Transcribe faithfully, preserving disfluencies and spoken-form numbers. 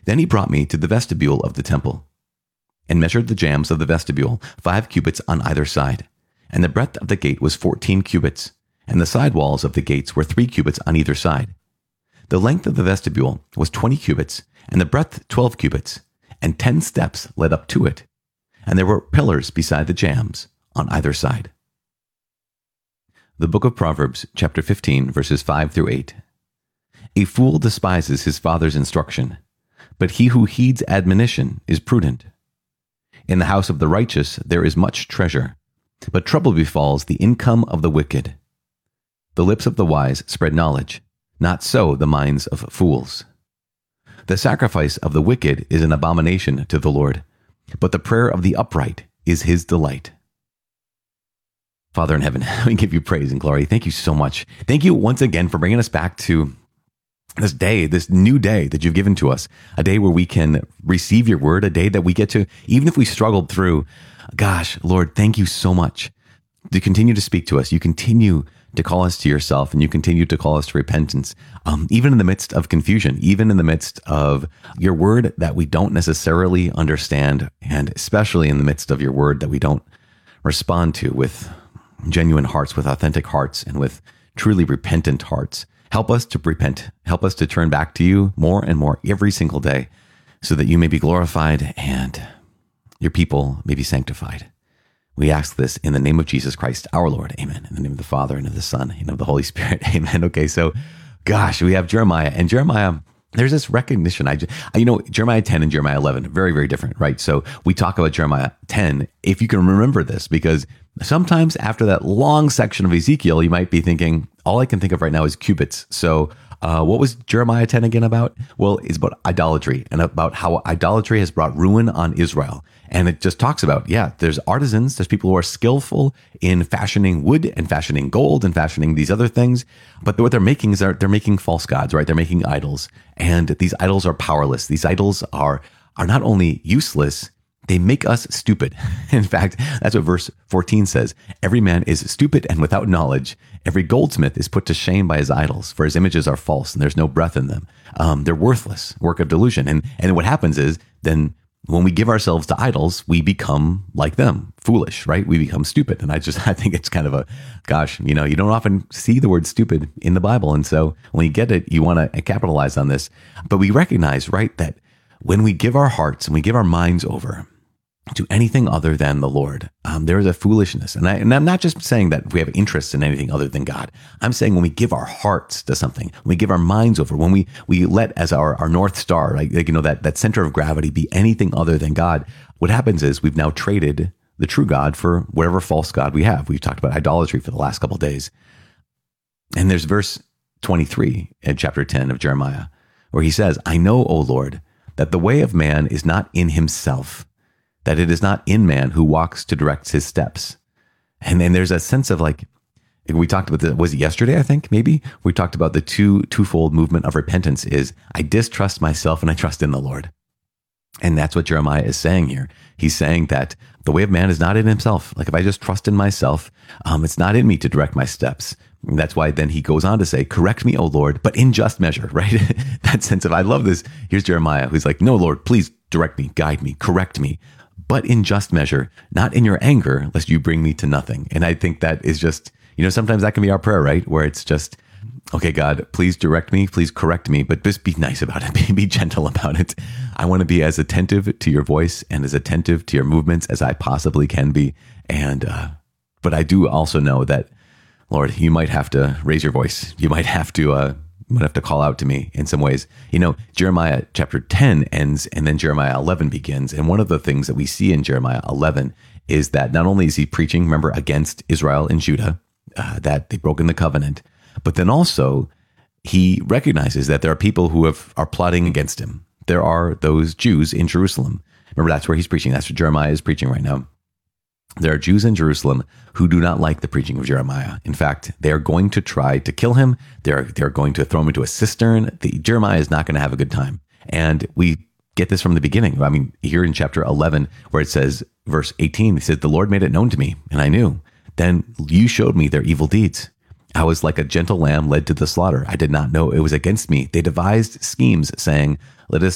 Then he brought me to the vestibule of the temple and measured the jambs of the vestibule, five cubits on either side. And the breadth of the gate was fourteen cubits, and the side walls of the gates were three cubits on either side. The length of the vestibule was twenty cubits, and the breadth twelve cubits, and ten steps led up to it. And there were pillars beside the jambs on either side. The book of Proverbs, chapter fifteen, verses five through eight. A fool despises his father's instruction, but he who heeds admonition is prudent. In the house of the righteous there is much treasure, but trouble befalls the income of the wicked. The lips of the wise spread knowledge, not so the minds of fools. The sacrifice of the wicked is an abomination to the Lord, but the prayer of the upright is his delight. Father in heaven, we give you praise and glory. Thank you so much. Thank you once again for bringing us back to this day, this new day that you've given to us, a day where we can receive your word, a day that we get to, even if we struggled through, gosh, Lord, thank you so much. You continue to speak to us. You continue to call us to yourself, and you continue to call us to repentance, um, even in the midst of confusion, even in the midst of your word that we don't necessarily understand, and especially in the midst of your word that we don't respond to with genuine hearts, with authentic hearts, and with truly repentant hearts. Help us to repent. Help us to turn back to you more and more every single day so that you may be glorified and your people may be sanctified. We ask this in the name of Jesus Christ, our Lord. Amen. In the name of the Father and of the Son and of the Holy Spirit. Amen. Okay, so gosh, we have Jeremiah, and Jeremiah, there's this recognition. I, you know, Jeremiah ten and Jeremiah eleven, very, very different, right? So we talk about Jeremiah ten, if you can remember this, because sometimes after that long section of Ezekiel, you might be thinking, all I can think of right now is cubits. So uh, what was Jeremiah ten again about? Well, it's about idolatry and about how idolatry has brought ruin on Israel. And it just talks about, yeah, there's artisans, there's people who are skillful in fashioning wood and fashioning gold and fashioning these other things. But what they're making is they're, they're making false gods, right? They're making idols. And these idols are powerless. These idols are, are not only useless, they make us stupid. In fact, that's what verse fourteen says. Every man is stupid and without knowledge. Every goldsmith is put to shame by his idols, for his images are false and there's no breath in them. Um, they're worthless, work of delusion. And, and what happens is then when we give ourselves to idols, we become like them, foolish, right? We become stupid. And I just, I think it's kind of a, gosh, you know, you don't often see the word stupid in the Bible. And so when you get it, you want to capitalize on this. But we recognize, right, that when we give our hearts and we give our minds over to anything other than the Lord, um, there is a foolishness. And, I, and I'm not just saying that we have interest in anything other than God. I'm saying when we give our hearts to something, when we give our minds over, when we we let as our, our North Star, like, like you know, that, that center of gravity be anything other than God, what happens is we've now traded the true God for whatever false God we have. We've talked about idolatry for the last couple of days. And there's verse twenty-three in chapter ten of Jeremiah, where he says, I know, O Lord, that the way of man is not in himself, that it is not in man who walks to direct his steps. And then there's a sense of like, we talked about the, was it yesterday, I think, maybe? We talked about the two twofold movement of repentance is I distrust myself and I trust in the Lord. And that's what Jeremiah is saying here. He's saying that the way of man is not in himself. Like if I just trust in myself, um, it's not in me to direct my steps. And that's why then he goes on to say, correct me, O Lord, but in just measure, right? That sense of, I love this. Here's Jeremiah, who's like, no, Lord, please direct me, guide me, correct me, but in just measure, not in your anger, lest you bring me to nothing. And I think that is just, you know, sometimes that can be our prayer, right? Where it's just, okay, God, please direct me, please correct me, but just be nice about it, be, be gentle about it. I want to be as attentive to your voice and as attentive to your movements as I possibly can be. And, uh, but I do also know that, Lord, you might have to raise your voice. You might have to, uh, you might have to call out to me in some ways. You know, Jeremiah chapter ten ends and then Jeremiah eleven begins. And one of the things that we see in Jeremiah eleven is that not only is he preaching, remember, against Israel and Judah, uh, that they've broken the covenant, but then also he recognizes that there are people who have are plotting against him. There are those Jews in Jerusalem. Remember, that's where he's preaching. That's what Jeremiah is preaching right now. There are Jews in Jerusalem who do not like the preaching of Jeremiah. In fact, they are going to try to kill him. They're, they're going to throw him into a cistern. The, Jeremiah is not going to have a good time. And we get this from the beginning. I mean, here in chapter eleven, where it says, verse eighteen, it says, the Lord made it known to me, and I knew. Then you showed me their evil deeds. I was like a gentle lamb led to the slaughter. I did not know it was against me. They devised schemes saying, let us